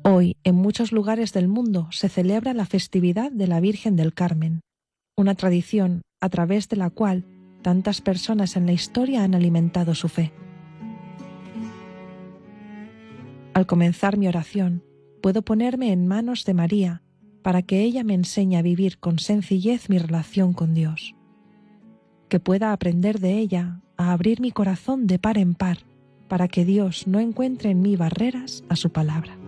Hoy, en muchos lugares del mundo, se celebra la festividad de la Virgen del Carmen, una tradición a través de la cual tantas personas en la historia han alimentado su fe. Al comenzar mi oración, puedo ponerme en manos de María para que ella me enseñe a vivir con sencillez mi relación con Dios. Que pueda aprender de ella a abrir mi corazón de par en par para que Dios no encuentre en mí barreras a su palabra.